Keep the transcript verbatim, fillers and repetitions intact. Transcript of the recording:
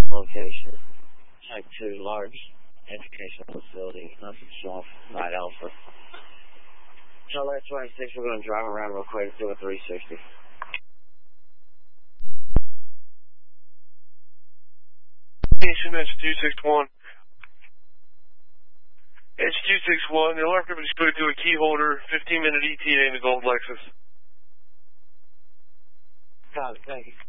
Location. Type two, large educational facility. Nothing off. Night Alpha. Tell that twenty-six we're going to drive around real quick. Do a three sixty. Nation, that's two six one. It's two six one. The alarm company is going to do a key holder, fifteen minute E T A in the gold Lexus. Got it, thank you.